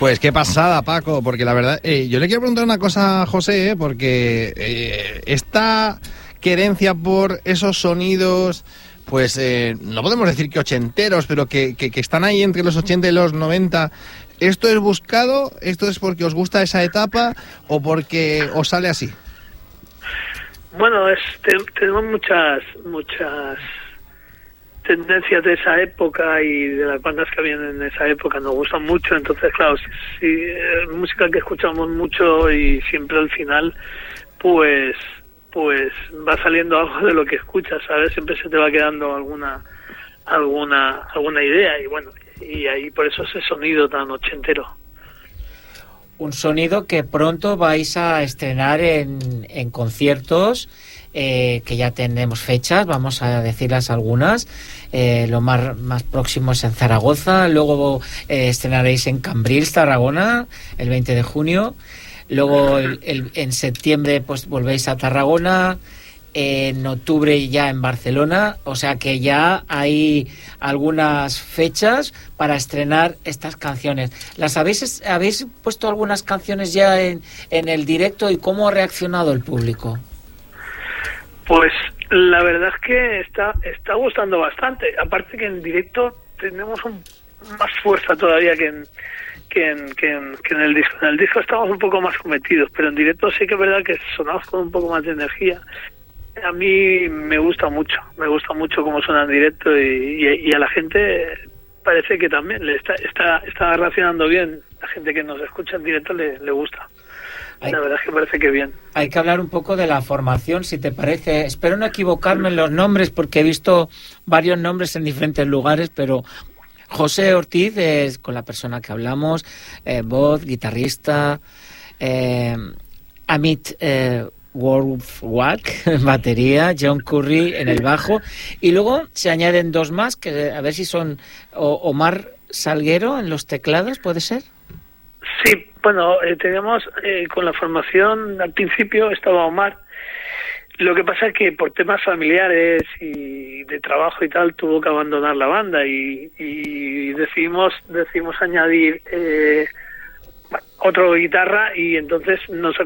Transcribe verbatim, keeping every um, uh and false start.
Pues qué pasada, Paco, porque la verdad, eh, yo le quiero preguntar una cosa a José, eh, porque eh, esta querencia por esos sonidos, pues eh, no podemos decir que ochenteros, pero que, que, que están ahí entre los ochenta y los noventa, ¿esto es buscado? ¿Esto es porque os gusta esa etapa o porque os sale así? Bueno, es, te, tenemos muchas, muchas tendencias de esa época y de las bandas que habían en esa época nos gustan mucho, entonces claro, si, si eh, música que escuchamos mucho y siempre al final pues pues va saliendo algo de lo que escuchas, ¿sabes? Siempre se te va quedando alguna alguna alguna idea y bueno, y ahí por eso ese sonido tan ochentero. Un sonido que pronto vais a estrenar en, en conciertos, eh, que ya tenemos fechas, vamos a decirlas algunas. Eh, lo más, más próximo es en Zaragoza, luego eh, estrenaréis en Cambrils, Tarragona, el veinte de junio. Luego el, el, en septiembre pues volvéis a Tarragona, en octubre ya en Barcelona, o sea que ya hay algunas fechas para estrenar estas canciones. ¿Las habéis habéis puesto algunas canciones ya en, en el directo y cómo ha reaccionado el público? Pues la verdad es que está está gustando bastante, aparte que en directo tenemos un, más fuerza todavía que en Que en, que, en, que en el disco. En el disco estamos un poco más cometidos, pero en directo sí que es verdad que sonamos con un poco más de energía. A mí me gusta mucho, me gusta mucho cómo suena en directo y, y, y a la gente parece que también le está, está, está reaccionando bien. La gente que nos escucha en directo le, le gusta. Hay, la verdad es que parece que bien. Hay que hablar un poco de la formación, si te parece. Espero no equivocarme en los nombres porque he visto varios nombres en diferentes lugares, pero José Ortiz es con la persona que hablamos, eh, voz, guitarrista, eh, Amit eh, Warwack, batería, John Curry en el bajo, y luego se añaden dos más, que a ver si son o, Omar Salguero en los teclados, ¿puede ser? Sí, bueno, eh, teníamos eh, con la formación, al principio estaba Omar. Lo que pasa es que por temas familiares y de trabajo y tal tuvo que abandonar la banda y, y decidimos decidimos añadir eh, otro guitarra y entonces nos